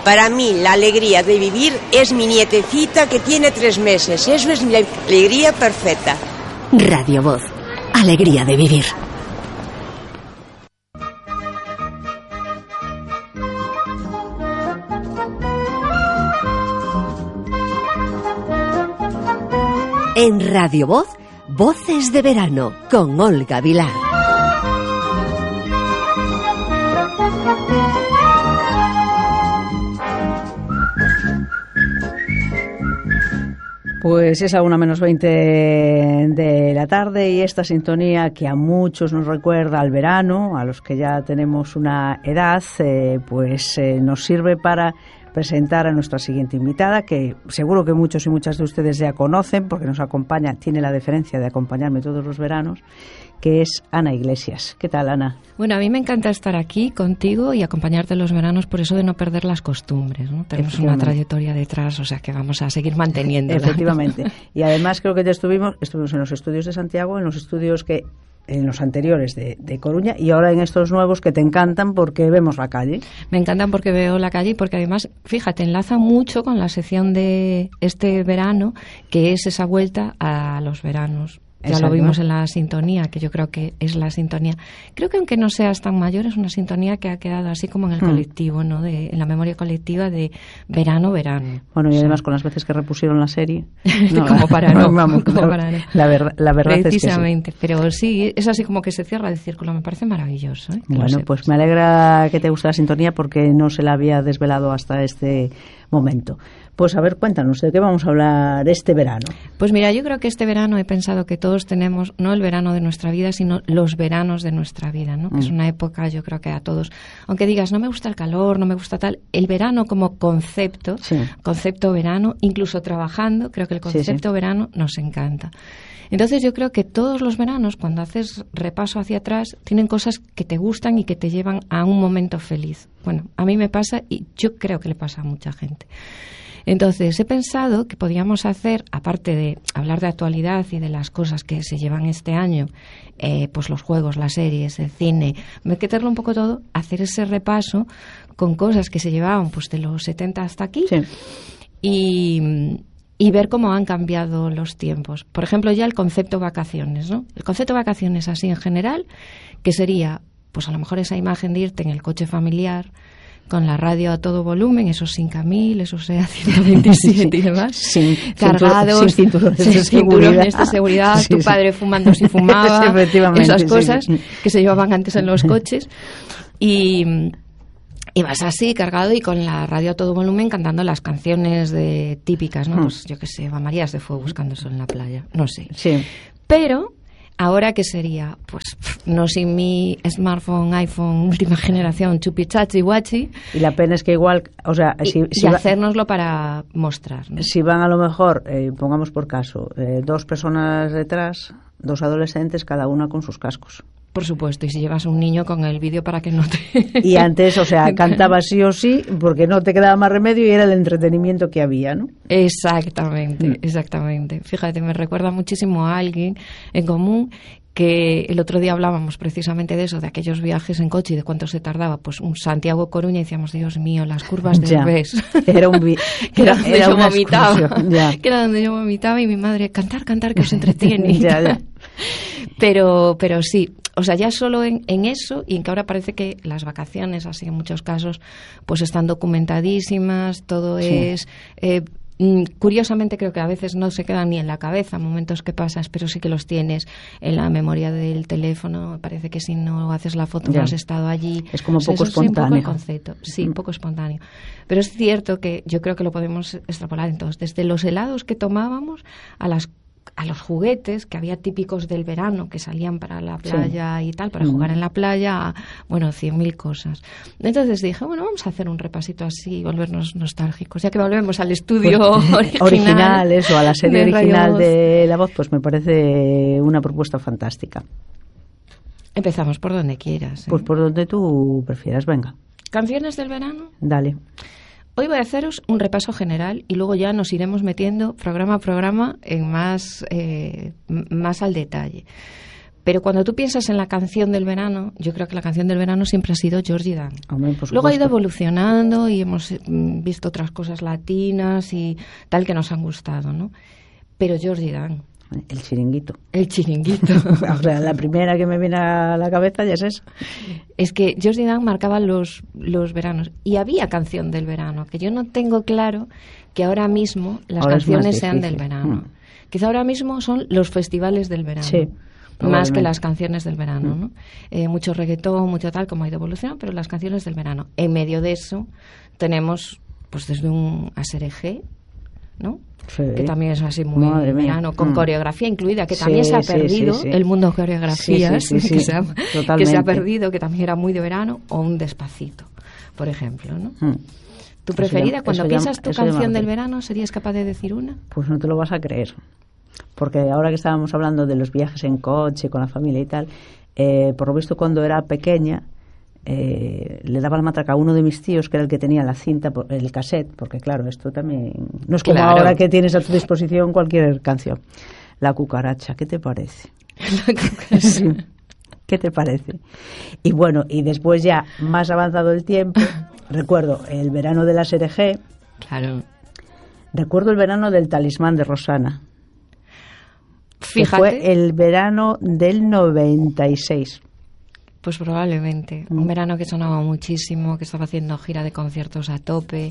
Para mí, la alegría de vivir es mi nietecita que tiene 3 meses. Eso es mi alegría perfecta. Radio Voz. Alegría de vivir. En Radio Voz, Voces de Verano, con Olga Vilar. Pues es a 1:20 de la tarde y esta sintonía que a muchos nos recuerda al verano, a los que ya tenemos una edad, nos sirve para presentar a nuestra siguiente invitada, que seguro que muchos y muchas de ustedes ya conocen porque nos acompaña, tiene la deferencia de acompañarme todos los veranos, que es Ana Iglesias. ¿Qué tal, Ana? Bueno, a mí me encanta estar aquí contigo y acompañarte los veranos por eso de no perder las costumbres, ¿no? Tenemos una trayectoria detrás, o sea que vamos a seguir manteniéndola. Efectivamente. Y además creo que estuvimos en los estudios de Santiago, en los anteriores de Coruña y ahora en estos nuevos que te encantan porque vemos la calle. Me encantan porque veo la calle y porque además, fíjate, enlaza mucho con la sección de este verano, que es esa vuelta a los veranos. Ya Exacto. Lo vimos en la sintonía, que yo creo que es la sintonía. Creo que aunque no seas tan mayor, es una sintonía que ha quedado así como en el colectivo, ¿no? En la memoria colectiva de verano. Bueno, y además con las veces que repusieron la serie. No, como para no. La verdad precisamente, es que sí. Pero sí, es así como que se cierra el círculo. Me parece maravilloso. Bueno, pues me alegra que te guste la sintonía porque no se la había desvelado hasta este momento. Pues a ver, cuéntanos, ¿de qué vamos a hablar este verano? Pues mira, yo creo que este verano he pensado que todos tenemos, no el verano de nuestra vida, sino los veranos de nuestra vida, ¿no? Que es una época, yo creo que a todos, aunque digas, no me gusta el calor, no me gusta tal, el verano como concepto, concepto verano, incluso trabajando, creo que el concepto verano nos encanta. Entonces yo creo que todos los veranos, cuando haces repaso hacia atrás, tienen cosas que te gustan y que te llevan a un momento feliz. Bueno, a mí me pasa y yo creo que le pasa a mucha gente. Entonces he pensado que podíamos hacer, aparte de hablar de actualidad y de las cosas que se llevan este año, pues los juegos, las series, el cine, meterlo un poco todo, hacer ese repaso con cosas que se llevaban pues de los 70 hasta aquí y ver cómo han cambiado los tiempos. Por ejemplo, ya el concepto vacaciones, ¿no? El concepto vacaciones así en general, que sería pues a lo mejor esa imagen de irte en el coche familiar, con la radio a todo volumen, esos 5000, esos SEA 127 y demás, cargados, sin cinturones de seguridad, tu padre fumando si fumaba, esas cosas que se llevaban antes en los coches, y vas así, cargado y con la radio a todo volumen cantando las canciones típicas, ¿no? Pues yo qué sé, Eva María se fue buscando sol en la playa, no sé. Sí. Pero ¿ahora qué sería? Pues no sin mi smartphone, iPhone, última generación, chupichachi, guachi. Y la pena es que igual, o sea, y hacérnoslo para mostrar, ¿no? Si van a lo mejor, pongamos por caso, 2 personas detrás, 2 adolescentes, cada una con sus cascos. Por supuesto, y si llevas un niño con el vídeo para que no te... Y antes, o sea, cantabas sí o sí, porque no te quedaba más remedio y era el entretenimiento que había, ¿no? Exactamente, exactamente. Fíjate, me recuerda muchísimo a alguien en común que el otro día hablábamos precisamente de eso, de aquellos viajes en coche y de cuánto se tardaba, pues un Santiago-Coruña, y decíamos, Dios mío, las curvas del Herbés. Era donde yo vomitaba. Que era donde yo vomitaba y mi madre, cantar, que os entretiene. Ya. Pero sí, o sea, ya solo en eso, y en que ahora parece que las vacaciones, así en muchos casos, pues están documentadísimas, todo es... curiosamente creo que a veces no se quedan ni en la cabeza momentos que pasas, pero sí que los tienes en la memoria del teléfono. Me parece que si no haces la foto no has estado allí. Es como poco espontáneo. Un poco el concepto. Sí, poco espontáneo. Pero es cierto que yo creo que lo podemos extrapolar entonces desde los helados que tomábamos a los juguetes que había típicos del verano que salían para la playa y tal, para jugar en la playa, bueno, 100.000 cosas. Entonces dije, bueno, vamos a hacer un repasito así y volvernos nostálgicos, ya que volvemos al estudio original, eso, a la serie original de La Voz, pues me parece una propuesta fantástica. Empezamos por donde quieras. Pues por donde tú prefieras, venga. ¿Canciones del verano? Dale. Hoy voy a haceros un repaso general y luego ya nos iremos metiendo programa a programa en más al detalle. Pero cuando tú piensas en la canción del verano, yo creo que la canción del verano siempre ha sido Georgie Dan. Luego ha ido evolucionando y hemos visto otras cosas latinas y tal que nos han gustado, ¿no? Pero Georgie Dan. El chiringuito. El chiringuito. O sea, la primera que me viene a la cabeza ya es esa. Es que Georgie Dan marcaba los veranos. Y había canción del verano, que yo no tengo claro que ahora mismo las canciones sean del verano. Quizá ahora mismo son los festivales del verano. Sí. Más que las canciones del verano, ¿no? Mucho reggaetón, mucho tal, como ha ido evolucionando, pero las canciones del verano. En medio de eso tenemos, pues desde un Aserejé, ¿no? Sí. Que también es así muy verano, con coreografía incluida, que también se ha perdido el mundo de coreografías, que se ha perdido, que también era muy de verano, o un Despacito, por ejemplo, ¿no? ¿Tu preferida? Cuando piensas tu canción del verano, ¿serías capaz de decir una? Pues no te lo vas a creer. Porque ahora que estábamos hablando de los viajes en coche, con la familia y tal, por lo visto cuando era pequeña, le daba la matraca a uno de mis tíos, que era el que tenía la cinta, el cassette, porque claro, esto también no es como ahora que tienes a tu disposición cualquier canción. La cucaracha, ¿qué te parece? La cucaracha. Sí. ¿Qué te parece? Y bueno, y después ya, más avanzado el tiempo, recuerdo el verano de la Aserejé. Claro. Recuerdo el verano del Talismán de Rosana. Fíjate. Que fue el verano del 96. Pues probablemente. Un verano que sonaba muchísimo, que estaba haciendo gira de conciertos a tope.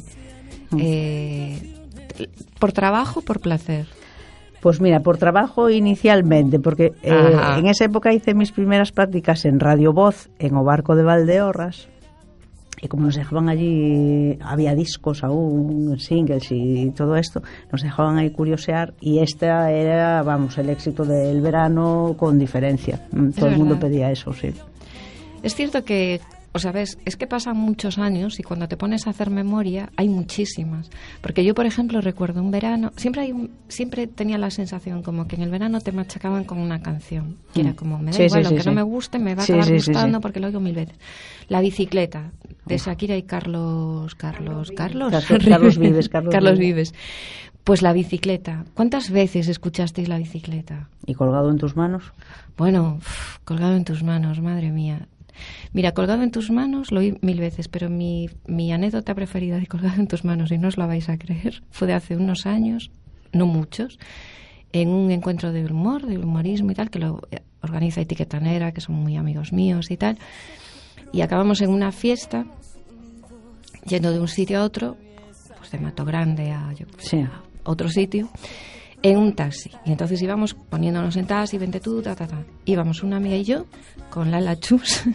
¿Por trabajo o por placer? Pues mira, por trabajo inicialmente, porque en esa época hice mis primeras prácticas en Radio Voz, en Obarco de Valdeorras. Y como nos dejaban allí, había discos aún, singles y todo esto, nos dejaban ahí curiosear y esta era, vamos, el éxito del verano con diferencia. Todo el mundo pedía eso, sí. Es cierto que, o sea, ves, es que pasan muchos años y cuando te pones a hacer memoria hay muchísimas. Porque yo, por ejemplo, recuerdo un verano, siempre tenía la sensación como que en el verano te machacaban con una canción. Que era como, me da igual, aunque no me guste, me va a acabar gustando porque lo oigo 1000 veces. La bicicleta, de Shakira y Carlos Vives. Pues La bicicleta. ¿Cuántas veces escuchasteis La bicicleta? ¿Y Colgado en tus manos? Bueno, Colgado en tus manos, madre mía. Mira, Colgado en tus manos lo oí 1000 veces, pero mi anécdota preferida de Colgado en tus manos, y no os la vais a creer, fue de hace unos años, no muchos, en un encuentro de humor, de humorismo y tal, que lo organiza Etiqueta Negra, que son muy amigos míos y tal. Y acabamos en una fiesta, yendo de un sitio a otro, pues de Mato Grande a otro sitio, en un taxi. Y entonces íbamos poniéndonos en taxi, vente tú, Íbamos una amiga y yo, con Lala Chus,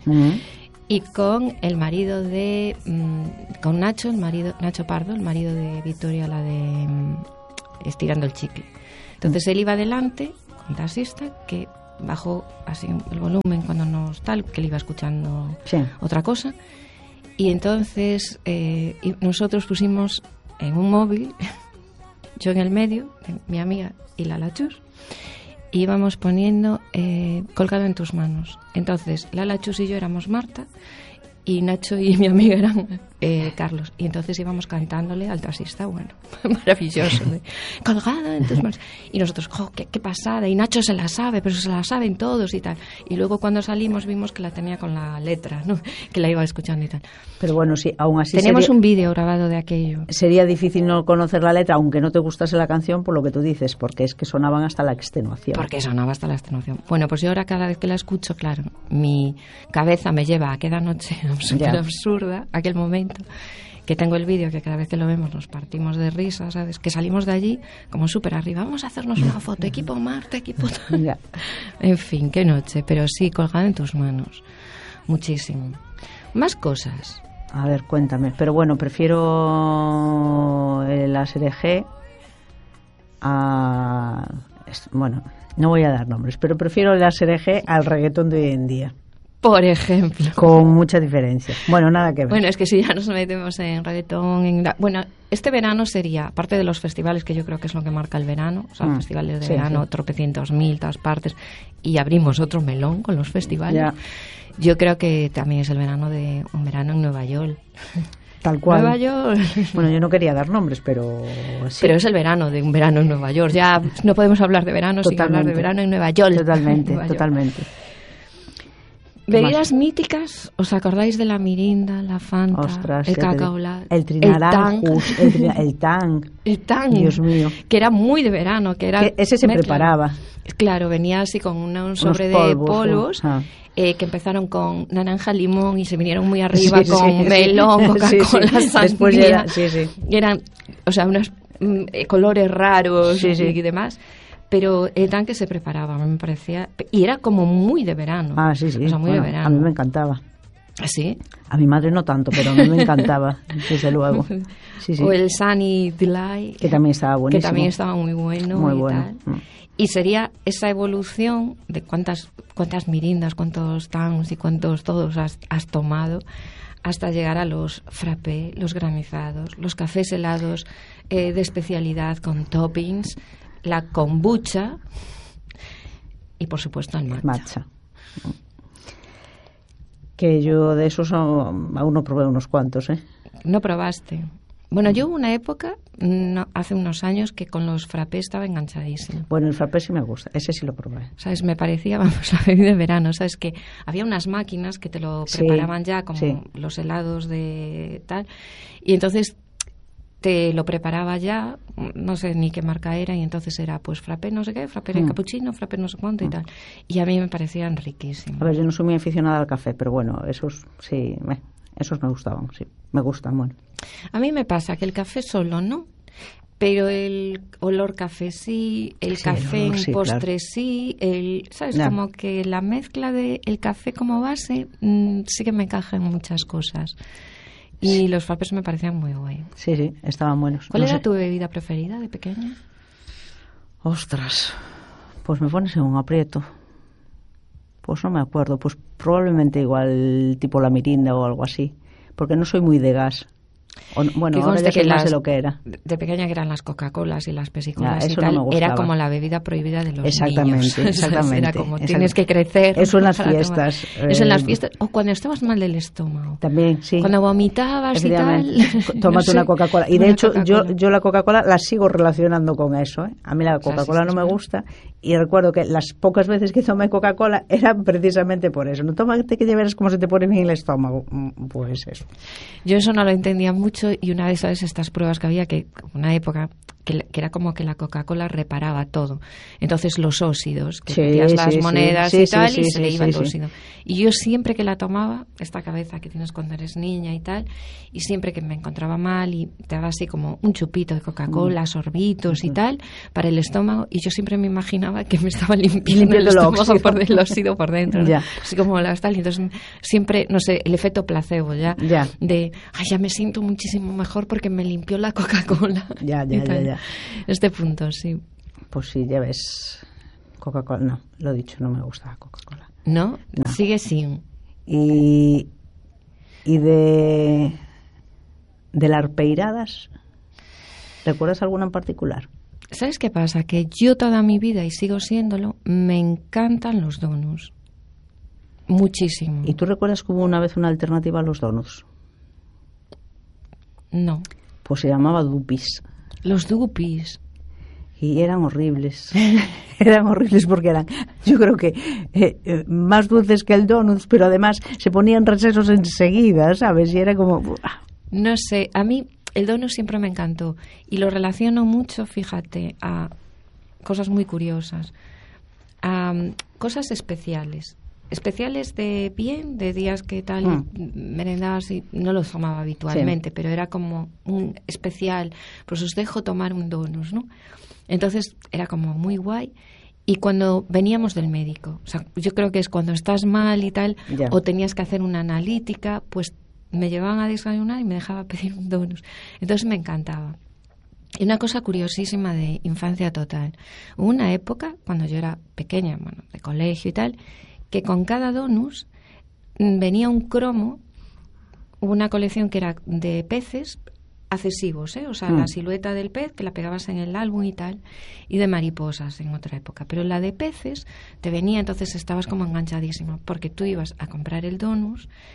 y con el marido de... con Nacho, Nacho Pardo, el marido de Victoria, la de Estirando el Chicle. Entonces él iba adelante, con taxista, que bajó así el volumen cuando nos tal, que él iba escuchando otra cosa, y entonces nosotros pusimos en un móvil, yo en el medio, mi amiga y la Lachus, y íbamos poniendo Colgado en tus manos. Entonces la Lachus y yo éramos Marta y Nacho y mi amiga eran Carlos, y entonces íbamos cantándole al taxista, bueno, maravilloso, Colgado en tus manos, y nosotros, qué pasada, y Nacho se la sabe, pero se la saben todos y tal, y luego cuando salimos vimos que la tenía con la letra, ¿no? Que la iba escuchando y tal. Pero bueno, sí, aún así tenemos un vídeo grabado de aquello. Sería difícil no conocer la letra, aunque no te gustase la canción, por lo que tú dices, porque es que sonaban hasta la extenuación. Porque sonaba hasta la extenuación. Bueno, pues yo ahora cada vez que la escucho, claro, mi cabeza me lleva a aquella noche súper absurda, aquel momento, que tengo el vídeo, que cada vez que lo vemos nos partimos de risa, ¿sabes? Que salimos de allí como súper arriba, vamos a hacernos una foto, equipo Marta, equipo... En fin, qué noche, pero sí, Colgado en tus manos, muchísimo. Más cosas. A ver, cuéntame, pero bueno, prefiero la Aserejé a... Bueno, no voy a dar nombres, pero prefiero la Aserejé al reggaetón de hoy en día. Por ejemplo. Con mucha diferencia. Bueno, nada que ver. Bueno, es que si ya nos metemos en reggaetón... Bueno, este verano sería, aparte de los festivales, que yo creo que es lo que marca el verano, o sea, festivales de verano, tropecientos mil, todas partes, y abrimos otro melón con los festivales. Yo creo que también es el verano de un verano en Nueva York. Tal cual. Nueva York. Bueno, yo no quería dar nombres, pero sí. Pero es el verano de un verano en Nueva York. Ya no podemos hablar de verano sin hablar de verano en Nueva York. Totalmente, Nueva York. totalmente. Bebidas míticas, ¿os acordáis de la mirinda, la Fanta, Ostras, el Coca-Cola, el Trinaranjus, el Tang? El Tang, Dios mío. Que era muy de verano, que era que ese se mezcla. Preparaba. Claro, venía así con un sobre de polvos que empezaron con naranja, limón y se vinieron muy arriba con melón, Coca-Cola, sandía. Eran, o sea, unos colores raros y demás. Pero el tanque se preparaba, me parecía, y era como muy de verano. Ah, sí. O sea, muy de verano. A mí me encantaba. ¿Sí? A mi madre no tanto, pero a mí me encantaba, desde luego. Sí. O el Sunny Delight. Que también estaba buenísimo. Que también estaba muy bueno. Muy y bueno. Tal. Y sería esa evolución de cuántas mirindas, cuántos tangs y cuántos todos has tomado, hasta llegar a los frappés, los granizados, los cafés helados de especialidad con toppings, la kombucha y, por supuesto, el matcha. Que yo de esos aún no probé unos cuantos, ¿eh? ¿No probaste? Bueno, yo hubo una época, hace unos años, que con los frappés estaba enganchadísimo. Bueno, el frappé sí me gusta, ese sí lo probé. ¿Sabes? Me parecía, vamos, la bebida de verano. ¿Sabes? Que había unas máquinas que te lo preparaban ya, como los helados de tal, y entonces te lo preparaba ya, no sé ni qué marca era, y entonces era pues frappé no sé qué, frappé de cappuccino, frappé no sé cuánto y tal. Y a mí me parecían riquísimos. A ver, yo no soy muy aficionada al café, pero bueno, esos sí, esos me gustaban, sí, me gustan, bueno. A mí me pasa que el café solo no, pero el olor café sí, el café en postre sí, ¿sabes? Ya. Como que la mezcla de el café como base sí que me encaja en muchas cosas. Y los frappés me parecían muy guay. Sí, estaban buenos. ¿Cuál era tu bebida preferida de pequeña? Ostras, pues me pones en un aprieto. Pues no me acuerdo, pues probablemente igual tipo la mirinda o algo así, porque no soy muy de gas. Bueno, ahora ya sé más de lo que era. De pequeña que eran las Coca-Colas y las Pepsi-Colas y tal, no era como la bebida prohibida de los exactamente, niños. Exactamente. Era como tienes que crecer. Eso en las fiestas. Eso en las fiestas. O cuando estabas mal del estómago. También, sí. Cuando vomitabas y tal. Tómate una Coca-Cola. Y de hecho, yo la Coca-Cola la sigo relacionando con eso, ¿eh? A mí la Coca-Cola no me gusta. Y recuerdo que las pocas veces que tomé Coca-Cola era precisamente por eso. No tómate que ya verás cómo se te pone bien el estómago. Pues eso. Yo eso no lo entendía mucho, y una vez, ¿sabes? Estas pruebas que había, que una época que era como que la Coca-Cola reparaba todo. Entonces los óxidos, que metías las monedas y tal, y se le iba el óxido. Y yo siempre que la tomaba, esta cabeza que tienes cuando eres niña y tal, y siempre que me encontraba mal y te daba así como un chupito de Coca-Cola, sorbitos y tal, para el estómago, y yo siempre me imaginaba que me estaba limpiando el estómago por el óxido por dentro, ¿no? Así como las tal, y entonces siempre, no sé, el efecto placebo ya. De, ay, ya me siento muchísimo mejor porque me limpió la Coca-Cola. Ya. Este punto, sí. Pues sí, ya ves. Coca-Cola, no, lo he dicho, no me gusta la Coca-Cola. ¿No? Sigue sin. Y de las arpeiradas, ¿recuerdas alguna en particular? ¿Sabes qué pasa? Que yo toda mi vida, y sigo siéndolo, me encantan los donuts. Muchísimo. ¿Y tú recuerdas que hubo una vez una alternativa a los donuts? No. Pues se llamaba Dupis. Los Dupis. Y eran horribles. Eran horribles porque eran, yo creo que más dulces que el donuts, pero además se ponían recesos enseguida, ¿sabes? Y era como... No sé, a mí el donut siempre me encantó. Y lo relaciono mucho, fíjate, a cosas muy curiosas. A cosas especiales. Especiales de bien, de días que tal merendabas, y no lo tomaba habitualmente, pero era como un especial, pues os dejo tomar un donut, ¿no? Entonces era como muy guay. Y cuando veníamos del médico, o sea, yo creo que es cuando estás mal y tal, o tenías que hacer una analítica, pues me llevaban a desayunar y me dejaba pedir un donut. Entonces me encantaba. Y una cosa curiosísima de infancia total. Hubo una época, cuando yo era pequeña, bueno, de colegio y tal, que con cada donus venía un cromo, una colección que era de peces accesivos, o sea, la silueta del pez, que la pegabas en el álbum y tal, y de mariposas en otra época. Pero la de peces te venía, entonces estabas como enganchadísima, porque tú ibas a comprar el donus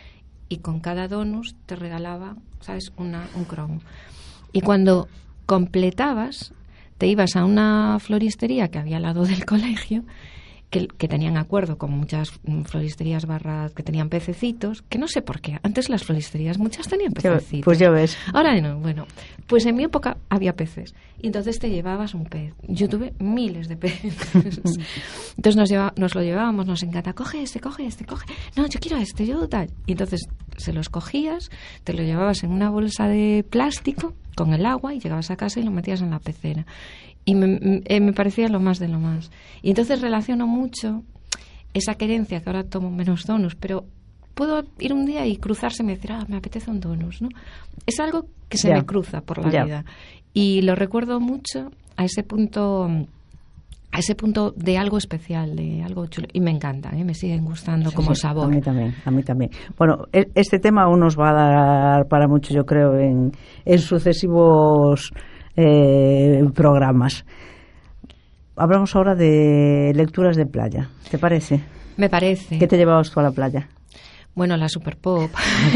y con cada donus te regalaba, ¿sabes?, un cromo. Y cuando completabas, te ibas a una floristería que había al lado del colegio, que tenían acuerdo con muchas floristerías barras que tenían pececitos, que no sé por qué. Antes las floristerías muchas tenían pececitos. Pues ya ves. Ahora no. Bueno, pues en mi época había peces. Y entonces te llevabas un pez. Yo tuve miles de peces. Entonces nos lo llevábamos, nos encanta. Coge este. No, yo quiero este, yo tal. Y entonces se los cogías, te lo llevabas en una bolsa de plástico con el agua y llegabas a casa y lo metías en la pecera. Y me parecía lo más de lo más. Y entonces relaciono mucho esa querencia, que ahora tomo menos donuts, pero puedo ir un día y cruzarse y decir, me apetece un donus, ¿no? Es algo que se me cruza por la vida. Y lo recuerdo mucho a ese punto de algo especial, de algo chulo. Y me encanta, me siguen gustando como sabor. A mí también. Bueno, este tema aún nos va a dar para mucho, yo creo, en sucesivos programas. Hablamos ahora de lecturas de playa, ¿te parece? Me parece. ¿Qué te llevabas tú a la playa? Bueno, la Super Pop.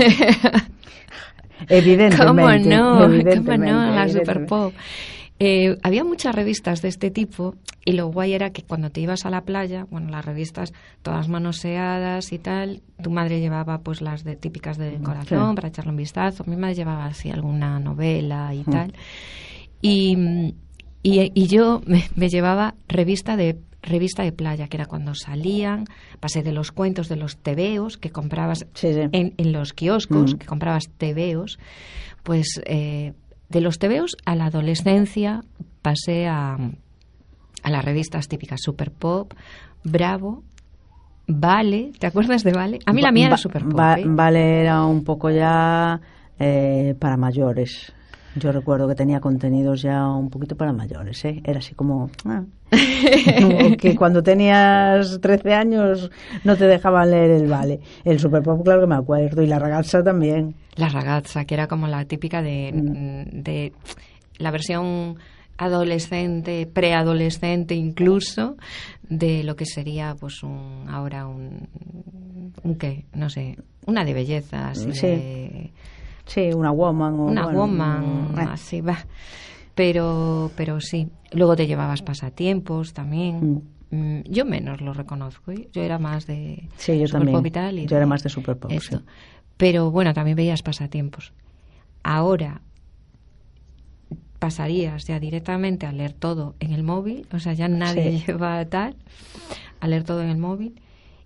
Evidentemente. ¿Cómo no? La Super Pop. Había muchas revistas de este tipo y lo guay era que cuando te ibas a la playa, bueno, las revistas todas manoseadas y tal, tu madre llevaba pues las típicas de decoración para echarle un vistazo, mi madre llevaba así alguna novela y tal, y yo me llevaba revista de playa, que era cuando salían, pasé de los cuentos de los tebeos que comprabas en los kioscos, que comprabas tebeos, pues de los tebeos a la adolescencia pasé a las revistas típicas Super Pop, Bravo, Vale. ¿Te acuerdas de Vale? A mí la mía era Super Pop. Vale era un poco ya para mayores. Yo recuerdo que tenía contenidos ya un poquito para mayores, ¿eh? Era así como que cuando tenías 13 años no te dejaban leer el Vale. El Super Pop, claro que me acuerdo, y la Ragazza también. La Ragazza, que era como la típica de la versión adolescente, preadolescente incluso, de lo que sería pues un qué, no sé, una de belleza, así de... Sí, una woman. Woman, así va. Pero sí. Luego te llevabas pasatiempos también. Yo menos lo reconozco. Yo era más de Super Pop y tal. Yo era más de Super Pop, sí. Pero bueno, también veías pasatiempos. Ahora pasarías ya directamente a leer todo en el móvil. O sea, ya nadie lleva tal. A leer todo en el móvil.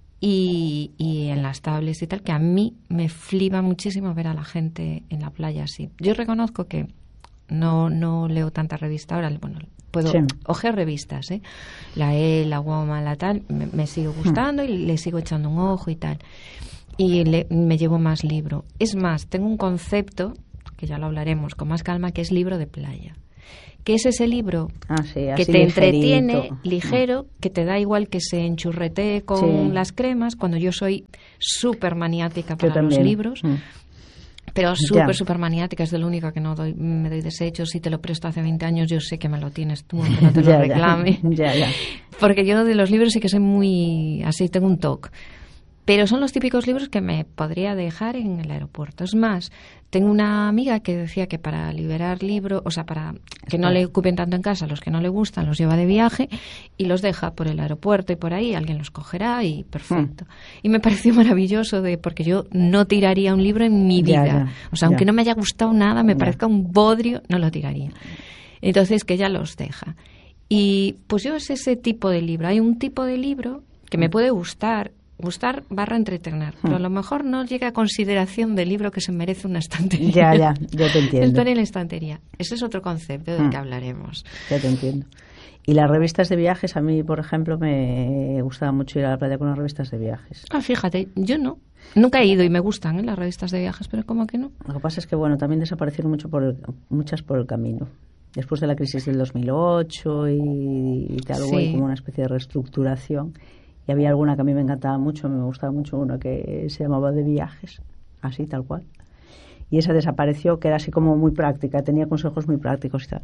Y en las tablets y tal, que a mí me flipa muchísimo ver a la gente en la playa así. Yo reconozco que no leo tanta revista ahora, bueno, puedo ojear revistas, la la Woman, la tal, me sigue gustando y le sigo echando un ojo y tal. Y me llevo más libro. Es más, tengo un concepto, que ya lo hablaremos con más calma, que es libro de playa. Que es ese libro que te entretiene, ligero, que te da igual que se enchurretee con las cremas, cuando yo soy súper maniática para los libros, pero súper maniática, es de lo único que me doy desecho. Si te lo presto hace 20 años, yo sé que me lo tienes tú, aunque no te lo reclame. Porque yo de los libros sí que soy muy así, tengo un toque. Pero son los típicos libros que me podría dejar en el aeropuerto. Es más, tengo una amiga que decía que para liberar libros, o sea, para que no le ocupen tanto en casa, los que no le gustan los lleva de viaje y los deja por el aeropuerto y por ahí, alguien los cogerá y perfecto. Y me pareció maravilloso porque yo no tiraría un libro en mi vida. O sea, aunque no me haya gustado nada, me parezca un bodrio, no lo tiraría. Entonces, que ella los deja. Y pues yo es ese tipo de libro. Hay un tipo de libro que me puede gustar / entretener, pero a lo mejor no llega a consideración del libro que se merece una estantería. Ya, yo te entiendo. Está en la estantería. Ese es otro concepto del que hablaremos. Ya te entiendo. Y las revistas de viajes, a mí, por ejemplo, me gustaba mucho ir a la playa con las revistas de viajes. Fíjate, yo no. Nunca he ido y me gustan las revistas de viajes, pero ¿cómo que no? Lo que pasa es que, bueno, también desaparecieron muchas por el camino. Después de la crisis del 2008 y tal, hubo como una especie de reestructuración. Y había alguna que a mí me encantaba mucho, me gustaba mucho una que se llamaba De Viajes, así, tal cual. Y esa desapareció, que era así como muy práctica, tenía consejos muy prácticos y tal.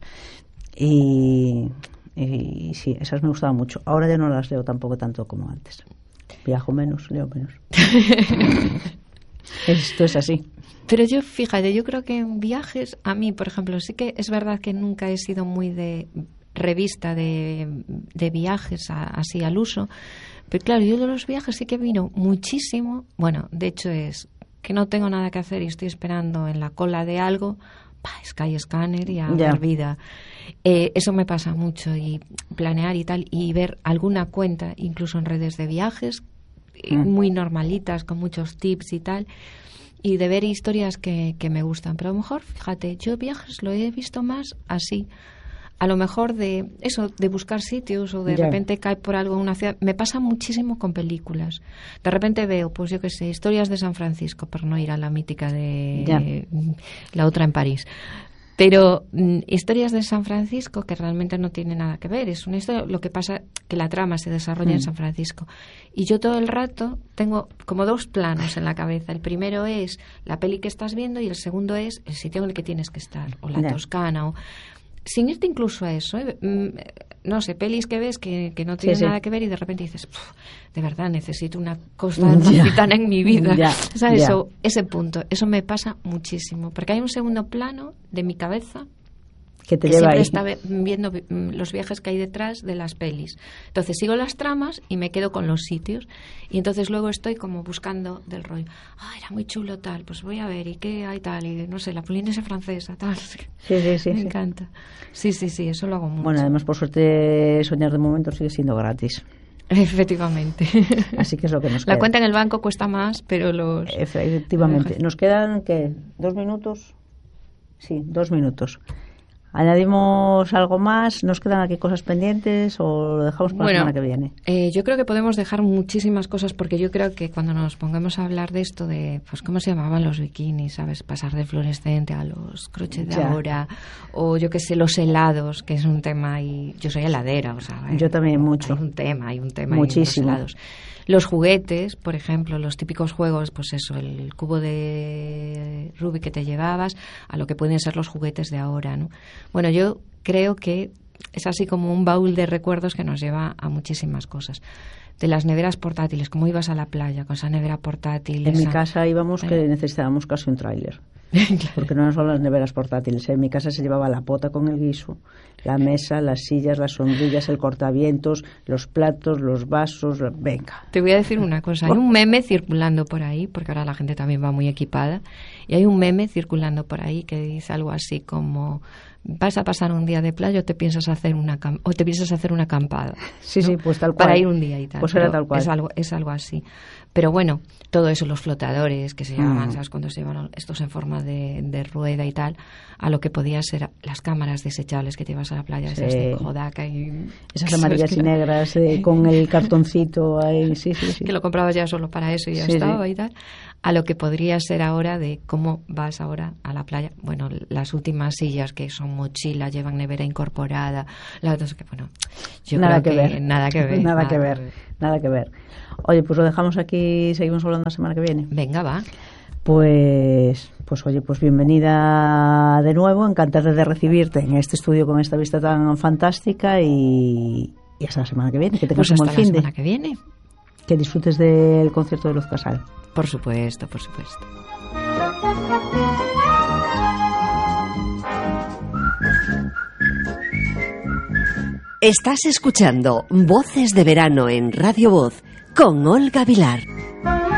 Y sí, esas me gustaban mucho. Ahora ya no las leo tampoco tanto como antes. Viajo menos, leo menos. Esto es así. Pero yo, fíjate, yo creo que en viajes, a mí, por ejemplo, sí que es verdad que nunca he sido muy de revista de viajes así al uso, pero claro, yo de los viajes sí que miro muchísimo. Bueno, de hecho es que no tengo nada que hacer y estoy esperando en la cola de algo, Skyscanner y a ver vida. Eso me pasa mucho, y planear y tal, y ver alguna cuenta, incluso en redes de viajes, muy normalitas, con muchos tips y tal, y de ver historias que me gustan. Pero a lo mejor, fíjate, yo viajes lo he visto más así. A lo mejor de eso, de buscar sitios, o de repente cae por algo en una ciudad. Me pasa muchísimo con películas. De repente veo, pues yo qué sé, historias de San Francisco, por no ir a la mítica de la otra en París. Pero historias de San Francisco que realmente no tienen nada que ver. Es una historia, lo que pasa que la trama se desarrolla en San Francisco. Y yo todo el rato tengo como dos planos en la cabeza. El primero es la peli que estás viendo y el segundo es el sitio en el que tienes que estar, o la Toscana, o sin irte incluso a eso, no sé, pelis que ves que no tienen nada que ver, y de repente dices, de verdad necesito una costa amalfitana en mi vida. ¿Sabes? Ese punto, eso me pasa muchísimo, porque hay un segundo plano de mi cabeza que te lleva ahí. Siempre está viendo los viajes que hay detrás de las pelis. Entonces sigo las tramas y me quedo con los sitios, y entonces luego estoy como buscando del rollo, era muy chulo tal, pues voy a ver y qué hay tal, y no sé, la Polinesia francesa tal. Sí. Me encanta. Sí, eso lo hago mucho. Bueno, además, por suerte, soñar de momento sigue siendo gratis. Efectivamente. Así que es lo que nos queda. La cuenta en el banco cuesta más, pero los... Efectivamente. ¿Nos quedan, qué, 2 minutos? Sí, 2 minutos. ¿Añadimos algo más? ¿Nos quedan aquí cosas pendientes o lo dejamos para la semana que viene? Yo creo que podemos dejar muchísimas cosas, porque yo creo que cuando nos pongamos a hablar de esto de, pues, ¿cómo se llamaban los bikinis? ¿Sabes? Pasar de fluorescente a los crochet de ahora, o yo qué sé, los helados, que es un tema, y yo soy heladera, o sea... Yo también mucho. Hay un tema muchísimo. Y los helados. Los juguetes, por ejemplo, los típicos juegos, pues eso, el cubo de Rubik que te llevabas, a lo que pueden ser los juguetes de ahora, ¿no? Bueno, yo creo que es así como un baúl de recuerdos que nos lleva a muchísimas cosas. De las neveras portátiles, como ibas a la playa con esa nevera portátil. En mi casa íbamos que necesitábamos casi un tráiler. Claro. Porque no son las neveras portátiles. En mi casa se llevaba la pota con el guiso, la mesa, las sillas, las sombrillas, el cortavientos, los platos, los vasos. Venga. Te voy a decir una cosa. Hay un meme circulando por ahí, porque ahora la gente también va muy equipada, y hay un meme circulando por ahí que dice algo así como: vas a pasar un día de playa o te piensas hacer una acampada. Sí, ¿no? Sí, pues tal cual. Para ir un día y tal. Pues era tal cual. Es algo así. Pero bueno, todo eso, los flotadores que se llaman, ¿sabes? Cuando se llevan estos en forma de rueda y tal, a lo que podía ser las cámaras desechables que te ibas a la playa, esas de Kodak y esas amarillas y negras con el cartoncito ahí, sí. Que lo comprabas ya solo para eso y ya estaba y tal. A lo que podría ser ahora de cómo vas ahora a la playa. Bueno, las últimas sillas que son mochila, llevan nevera incorporada, la otra que, bueno, yo nada creo que ver. Nada que ver. Oye, pues lo dejamos aquí, seguimos hablando la semana que viene. Venga, va. Pues oye, pues bienvenida de nuevo, encantada de recibirte en este estudio con esta vista tan fantástica, y hasta la semana que viene, que tengas un buen fin de... Hasta la semana que viene. Que disfrutes del concierto de Luz Casal. Por supuesto. Estás escuchando Voces de Verano en Radio Voz con Olga Vilar.